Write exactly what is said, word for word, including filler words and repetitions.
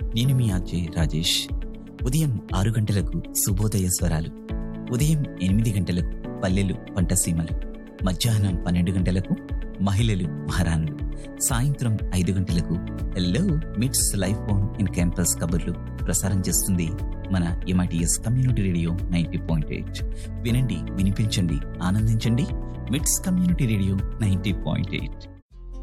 నేను మీ ఆర్జే రాజేష్. ఉదయం ఆరు గంటలకు శుభోదయ స్వరాలు, ఉదయం ఎనిమిది గంటలకు పల్లెలు పంటసీమలు, మధ్యాహ్నం పన్నెండు గంటలకు మహిళలు మహారాణులు, సాయంత్రం ఐదు గంటలకు హెల్లో మిట్స్ లైఫ్ ఆన్ ఇన్ క్యాంపస్ కబుర్లు ప్రసారం చేస్తుంది మన MITS community radio ninety point eight. వినండి, వినిపించండి, ఆనందించండి. మిట్స్ community radio ninety point eight.